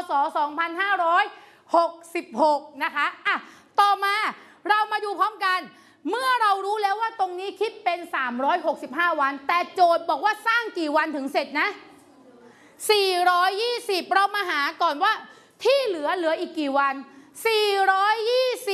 ศ. 2566นะคะอ่ะต่อมาเรามาดูพร้อมกันเมื่อเรารู้แล้วว่าตรงนี้คิดเป็น365วันแต่โจทย์บอกว่าสร้างกี่วันถึงเสร็จนะ420เรามาหาก่อนว่าที่เหลืออีกกี่วัน420